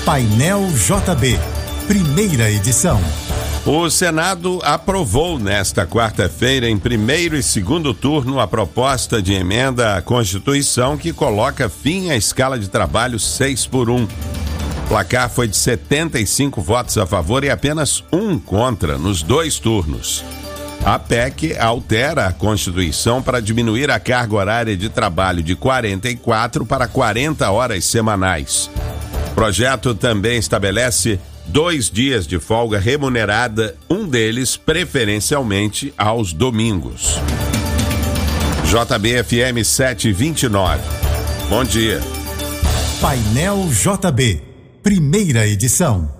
Painel JB, primeira edição. O Senado aprovou nesta quarta-feira, em primeiro e segundo turno, a proposta de emenda à Constituição que coloca fim à escala de trabalho 6x1. O placar foi de 75 votos a favor e apenas 1 contra nos 2 turnos. A PEC altera a Constituição para diminuir a carga horária de trabalho de 44 para 40 horas semanais. O projeto também estabelece 2 dias de folga remunerada, um deles preferencialmente aos domingos. JB-FM 729. Bom dia. Painel JB, primeira edição.